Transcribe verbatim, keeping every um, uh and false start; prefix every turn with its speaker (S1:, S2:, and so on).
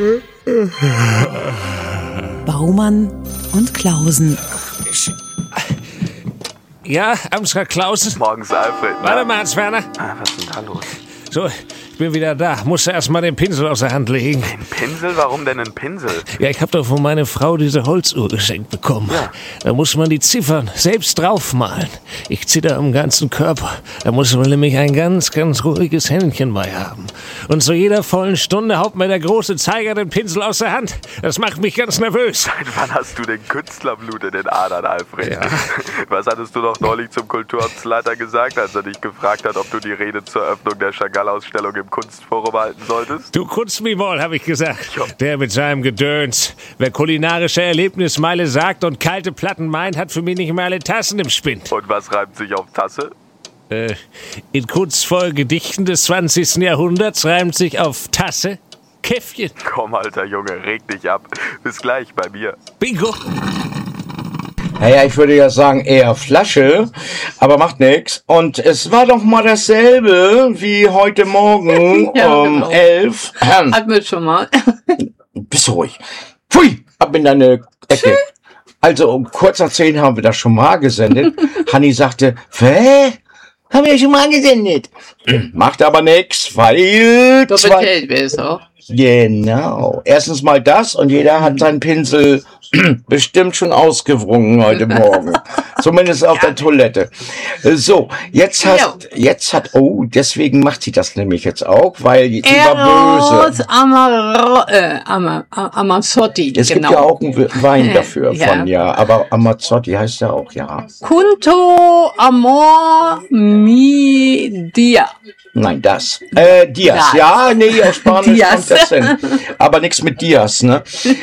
S1: Baumann und Klausen.
S2: Ja, Amsler Klausen?
S3: Morgens, Alfred.
S2: Warte mal, Hans-Werner.
S3: Ah, was ist denn da los?
S2: So, ich bin wieder da. Musste erst mal den Pinsel aus der Hand legen.
S3: Ein Pinsel? Warum denn ein Pinsel?
S2: Ja, ich habe doch von meiner Frau diese Holzuhr geschenkt bekommen.
S3: Ja.
S2: Da muss man die Ziffern selbst draufmalen. Ich zitter am ganzen Körper. Da muss man nämlich ein ganz, ganz ruhiges Händchen bei haben. Und zu jeder vollen Stunde haut mir der große Zeiger den Pinsel aus der Hand. Das macht mich ganz nervös.
S3: Seit wann hast du den Künstlerblut in den Adern, Alfred?
S2: Ja.
S3: Was hattest du doch neulich zum Kulturamtsleiter gesagt, als er dich gefragt hat, ob du die Rede zur Eröffnung der Chagall-Ausstellung im Kunstforum halten solltest?
S2: Du Kunstmimol, habe ich gesagt.
S3: Jo.
S2: Der mit seinem Gedöns. Wer kulinarische Erlebnismeile sagt und kalte Platten meint, hat für mich nicht mal alle Tassen im Spind.
S3: Und was reimt sich auf Tasse?
S2: Äh, in kunstvollen Gedichten des zwanzigsten Jahrhunderts reimt sich auf Tasse Käffchen.
S3: Komm, alter Junge, reg dich ab. Bis gleich bei mir.
S2: Bingo!
S4: Naja, ich würde ja sagen eher Flasche, aber macht nix. Und es war doch mal dasselbe wie heute Morgen
S5: Ja,
S4: um
S5: genau.
S4: elf.
S5: Hatten wir schon mal.
S4: Bist du ruhig. Pfui, ab in deine Ecke. Also um kurz nach zehn haben wir das schon mal gesendet. Hanni sagte, hä? Haben wir schon mal gesendet. Macht aber nix, weil...
S5: Doppelt
S4: zwei-
S5: hält besser.
S4: Genau. Erstens mal das und jeder hat seinen Pinsel bestimmt schon ausgewrungen heute Morgen. Zumindest auf der Toilette. So, jetzt hat, jetzt hat, oh, deswegen macht sie das nämlich jetzt auch, weil sie war böse.
S5: Eros Amar, äh, Amar, Amazzotti,
S4: Es
S5: genau.
S4: gibt ja auch einen Wein dafür
S5: Ja.
S4: von, ja, aber Amazzotti heißt ja auch, ja.
S5: Kunto Amor Mi Dia.
S4: Nein, das. Äh, Diaz.
S5: Das.
S4: Ja, nee, aus Spanisch
S5: Diaz.
S4: kommt das hin. Aber nichts mit Diaz, ne?